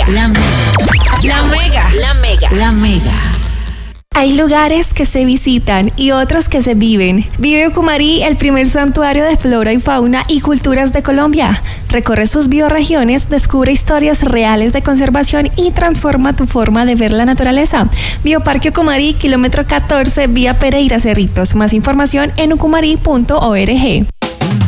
La Mega. La Mega. La Mega. La Mega. Hay lugares que se visitan y otros que se viven. Vive Ucumarí, el primer santuario de flora y fauna y culturas de Colombia. Recorre sus bioregiones, descubre historias reales de conservación y transforma tu forma de ver la naturaleza. Bioparque Ucumarí, kilómetro 14, vía Pereira Cerritos. Más información en ucumarí.org.